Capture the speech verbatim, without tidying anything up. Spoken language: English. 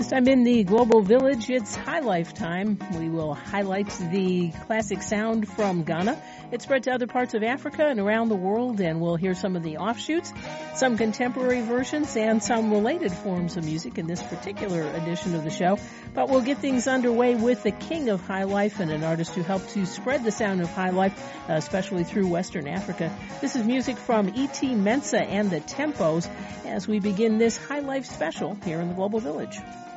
Time in the Global Village, it's High Life time. We will highlight the classic sound from Ghana. It's spread to other parts of Africa and around the world, and we'll hear some of the offshoots, some contemporary versions, and some related forms of music in this particular edition of the show. But we'll get things underway with the king of High Life and an artist who helped to spread the sound of High Life, uh, especially through Western Africa. This is music from E T. Mensah and the Tempos as we begin this High Life special here in the Global Village.